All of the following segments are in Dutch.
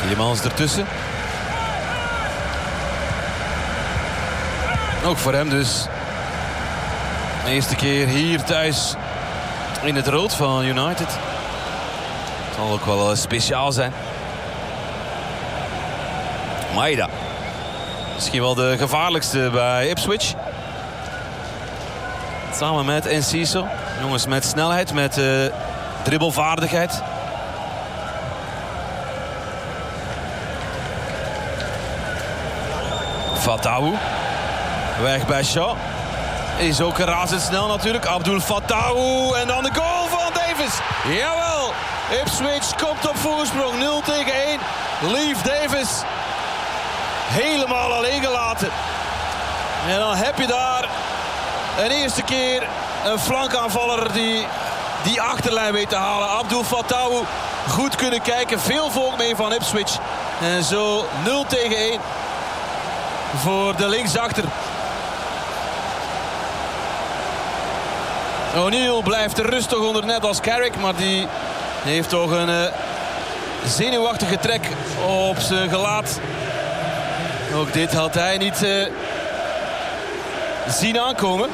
Tielemans ertussen. Ook voor hem dus. De eerste keer hier thuis in het rood van United. Het zal ook wel speciaal zijn. Maeda. Misschien wel de gevaarlijkste bij Ipswich. Samen met Enciso. Jongens met snelheid, met dribbelvaardigheid. Fatawu. Weg bij Shaw. Is ook razendsnel natuurlijk. Abdul Fatawu. En dan de goal van Davis. Jawel. Ipswich komt op voorsprong. 0-1. Leif Davis. Helemaal alleen gelaten. En dan heb je daar een eerste keer een flankaanvaller die achterlijn weet te halen. Abdul Fatawu. Goed kunnen kijken. Veel volk mee van Ipswich. En zo 0-1 voor de linksachter. O'Neill blijft er rustig onder, net als Carrick. Maar die heeft toch een zenuwachtige trek op zijn gelaat. Ook dit had hij niet zien aankomen.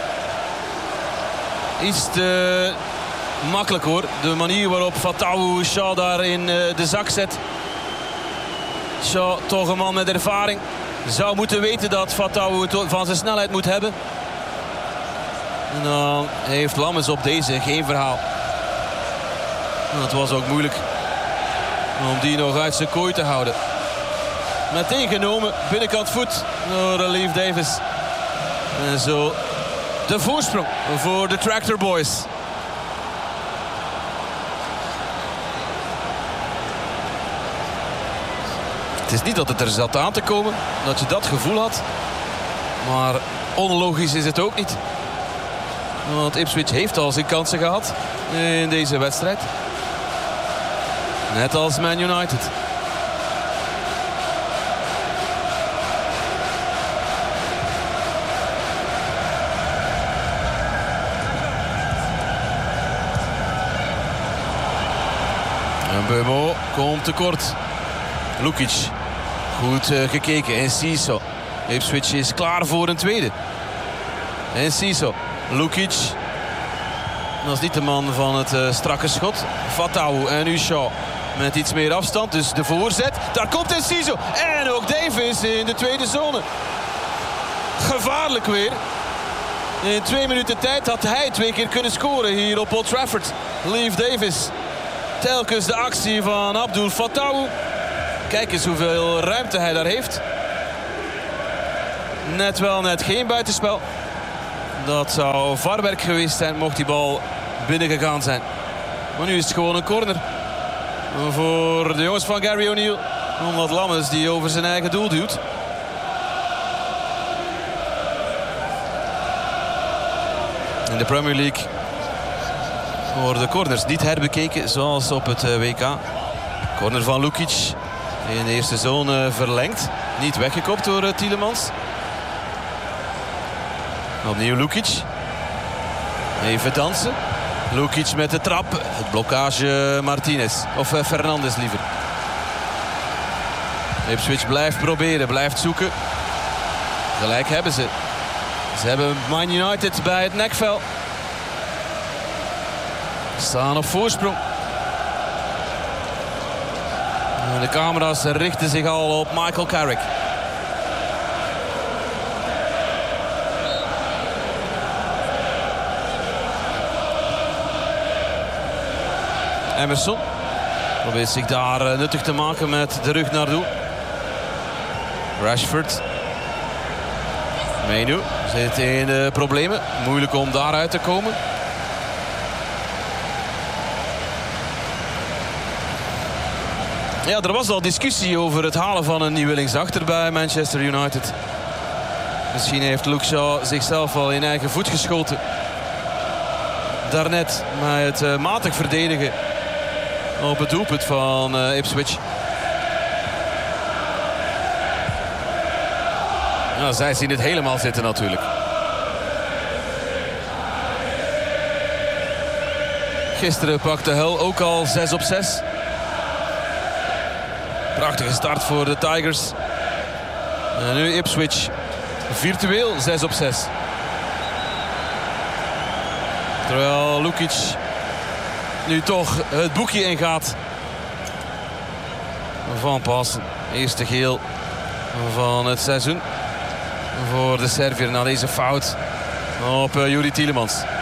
Iets te makkelijk hoor. De manier waarop Fatawu Shaw daar in de zak zet. Shaw toch een man met ervaring. Zou moeten weten dat Fatawu het van zijn snelheid moet hebben. En dan heeft Lammers op deze geen verhaal. En het was ook moeilijk om die nog uit zijn kooi te houden. Meteen genomen, binnenkant voet door Leif Davis. En zo de voorsprong voor de Tractor Boys. Het is niet dat het er zat aan te komen, dat je dat gevoel had. Maar onlogisch is het ook niet. Want Ipswich heeft al zijn kansen gehad in deze wedstrijd. Net als Man United. En Beumo komt tekort. Lukic. Goed gekeken. Enciso. Ipswich is klaar voor een tweede. Enciso. Lukic. Dat is niet de man van het strakke schot. Fatawu en nu Shaw met iets meer afstand. Dus de voorzet. Daar komt Enciso. En ook Davis in de tweede zone. Gevaarlijk weer. In 2 minuten tijd had hij 2 keer kunnen scoren hier op Old Trafford. Leif Davis. Telkens de actie van Abdul Fatawu. Kijk eens hoeveel ruimte hij daar heeft. Net wel, net geen buitenspel. Dat zou varwerk geweest zijn mocht die bal binnengegaan zijn. Maar nu is het gewoon een corner. Voor de jongens van Gary O'Neill. Omdat Lammers die over zijn eigen doel duwt. In de Premier League worden de corners niet herbekeken zoals op het WK. Corner van Lukic. In de eerste zone verlengd. Niet weggekopt door Tielemans. Opnieuw Lukic. Even dansen. Lukic met de trap. Het blokkage Martinez. Of Fernandes liever. Ipswich blijft proberen. Blijft zoeken. Gelijk hebben ze. Ze hebben Man United bij het nekvel. Staan op voorsprong. En de camera's richten zich al op Michael Carrick. Emerson probeert zich daar nuttig te maken met de rug naar doel. Rashford. Menu zit in de problemen. Moeilijk om daaruit te komen. Ja, er was al discussie over het halen van een nieuwe linksachter bij Manchester United. Misschien heeft Luke Shaw zichzelf al in eigen voet geschoten. Daarnet met het matig verdedigen op het doelpunt van Ipswich. Ja, zij zien het helemaal zitten natuurlijk. Gisteren pakte Hull ook al 6 op 6. Prachtige start voor de Tigers. En nu Ipswich virtueel 6 op 6. Terwijl Lukic nu toch het boekje ingaat. Van pas. Eerste geel van het seizoen. Voor de Serviër na deze fout op Juri Tielemans.